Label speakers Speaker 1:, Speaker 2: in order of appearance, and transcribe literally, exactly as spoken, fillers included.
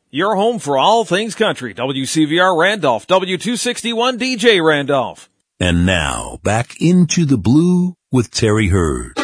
Speaker 1: Your home for all things country. W C V R Randolph, W two sixty-one D J Randolph.
Speaker 2: And now, back into the Blue with Terry Hurd.